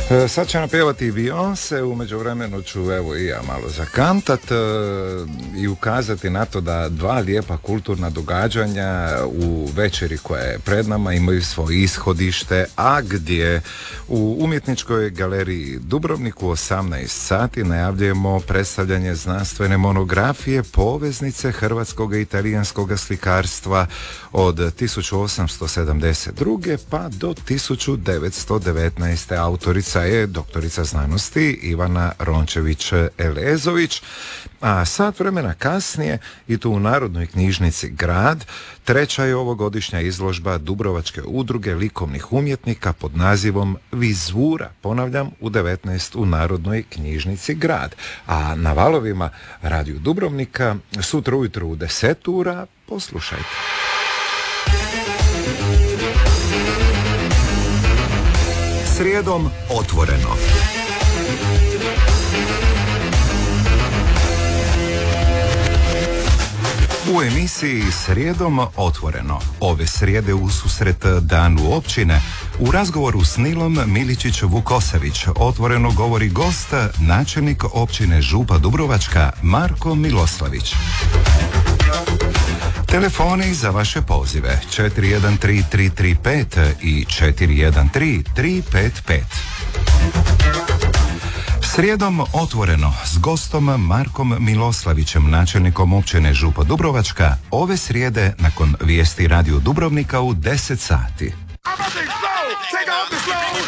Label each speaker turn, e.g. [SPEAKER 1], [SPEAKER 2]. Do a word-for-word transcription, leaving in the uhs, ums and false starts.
[SPEAKER 1] E, sad će napjevati Beyoncé, u međuvremenu ću evo i ja malo zakantat e, i ukazati na to da dva lijepa kulturna događanja u večeri koja je pred nama imaju svoje ishodište, a gdje u Umjetničkoj galeriji Dubrovnik u osamnaest sati najavljujemo predstavljanje znanstvene monografije Poveznice hrvatskog i italijanskog slikarstva od tisuću osamsto sedamdeset druge pa do tisuću devetsto devetnaeste. Autorica je doktorica znanosti Ivana Rončević-Elezović, a sat vremena kasnije i tu u Narodnoj knjižnici Grad treća je ovogodišnja izložba Dubrovačke udruge likovnih umjetnika pod nazivom Vizura, ponavljam, u devetnaest u Narodnoj knjižnici Grad. A na valovima Radio Dubrovnika sutra ujutro u deset ura poslušajte. Srijedom otvoreno. U emisiji Srijedom otvoreno, ove srijede ususret Danu općine, u razgovoru s Nilom Miličić-Vukosavić otvoreno govori gost, načelnik općine Župa Dubrovačka Marko Miloslavić. Telefoni za vaše pozive četiri jedan tri tri tri pet i četiri jedan tri tri pet pet. Srijedom otvoreno s gostom Markom Miloslavićem, načelnikom općine Župa Dubrovačka, ove srijede nakon vijesti Radio Dubrovnika u deset sati.